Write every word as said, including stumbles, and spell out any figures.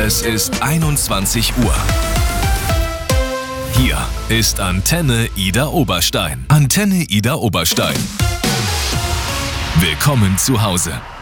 Es ist einundzwanzig Uhr. Hier ist Antenne Ida Oberstein. Antenne Ida Oberstein. Willkommen zu Hause.